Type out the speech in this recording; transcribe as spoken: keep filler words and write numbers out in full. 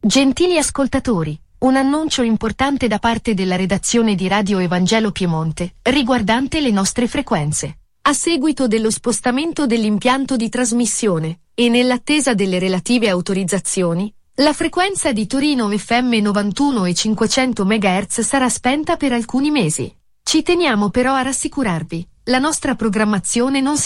Gentili ascoltatori, un annuncio importante da parte della redazione di Radio Evangelo Piemonte, riguardante le nostre frequenze. A seguito dello spostamento dell'impianto di trasmissione, e nell'attesa delle relative autorizzazioni, la frequenza di Torino F M novantuno e cinquecento megahertz sarà spenta per alcuni mesi. Ci teniamo però a rassicurarvi, la nostra programmazione non si